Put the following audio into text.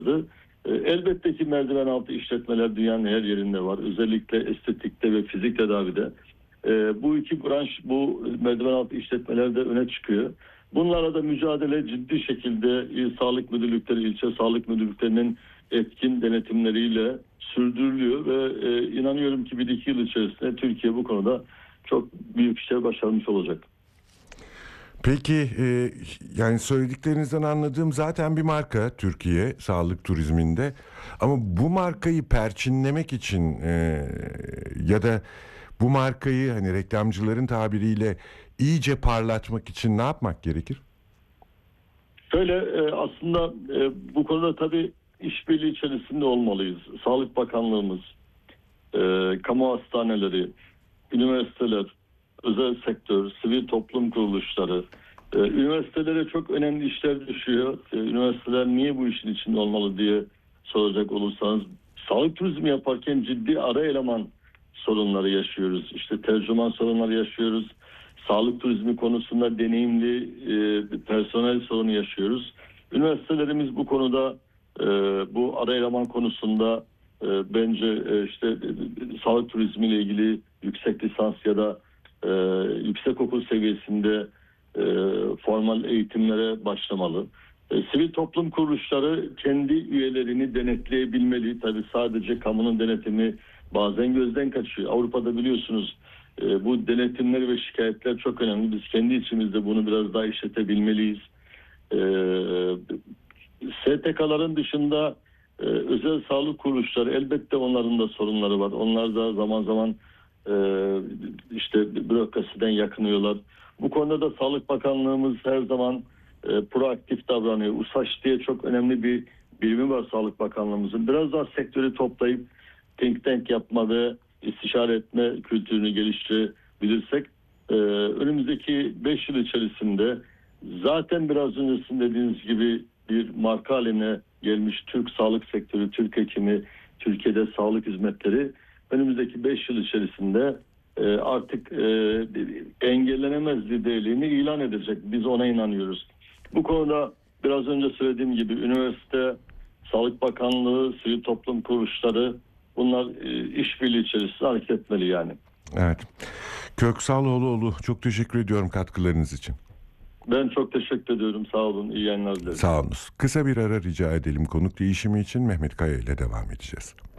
Elbette ki merdiven altı işletmeler dünyanın her yerinde var. Özellikle estetikte ve fizik tedavide. Bu iki branş, bu merdiven altı işletmelerde öne çıkıyor. Bunlara da mücadele ciddi şekilde sağlık müdürlükleri, ilçe sağlık müdürlüklerinin etkin denetimleriyle sürdürülüyor ve inanıyorum ki 1-2 yıl içerisinde Türkiye bu konuda çok büyük işler başarmış olacak. Peki yani söylediklerinizden anladığım zaten bir marka Türkiye sağlık turizminde, ama bu markayı perçinlemek için ya da bu markayı hani reklamcıların tabiriyle iyice parlatmak için ne yapmak gerekir? Şöyle aslında bu konuda tabii işbirliği içerisinde olmalıyız. Sağlık Bakanlığımız, kamu hastaneleri, üniversiteler, özel sektör, sivil toplum kuruluşları, üniversitelere çok önemli işler düşüyor. Üniversiteler niye bu işin içinde olmalı diye soracak olursanız, sağlık turizmi yaparken ciddi ara eleman sorunları yaşıyoruz. İşte tercüman sorunları yaşıyoruz. Sağlık turizmi konusunda deneyimli personel sorunu yaşıyoruz. Üniversitelerimiz bu konuda bu ara eleman konusunda bence sağlık turizmi ile ilgili yüksek lisans ya da yüksek okul seviyesinde formal eğitimlere başlamalı. Sivil toplum kuruluşları kendi üyelerini denetleyebilmeli. Tabii sadece kamunun denetimi bazen gözden kaçıyor. Avrupa'da biliyorsunuz bu denetimler ve şikayetler çok önemli. Biz kendi içimizde bunu biraz daha işletebilmeliyiz. STK'ların dışında özel sağlık kuruluşları, elbette onların da sorunları var. Onlar da zaman zaman bürokrasiden yakınıyorlar. Bu konuda da Sağlık Bakanlığımız her zaman proaktif davranıyor. USAŞ diye çok önemli bir birimi var Sağlık Bakanlığımızın. Biraz daha sektörü toplayıp think tank yapma ve istişare etme kültürünü geliştirebilirsek önümüzdeki 5 yıl içerisinde zaten biraz önce sizin dediğiniz gibi bir marka haline gelmiş Türk sağlık sektörü, Türk hekimi, Türkiye'de sağlık hizmetleri önümüzdeki 5 yıl içerisinde artık engellenemez liderliğini ilan edecek. Biz ona inanıyoruz. Bu konuda biraz önce söylediğim gibi üniversite, Sağlık Bakanlığı, sivil toplum kuruluşları, bunlar işbirliği içerisinde hareket etmeli yani. Evet. Köksal Hoğluoğlu, çok teşekkür ediyorum katkılarınız için. Ben çok teşekkür ediyorum. Sağ olun. İyi yayınlar dilerim. Sağ olunuz. Kısa bir ara rica edelim. Konuk değişimi için Mehmet Kaya ile devam edeceğiz.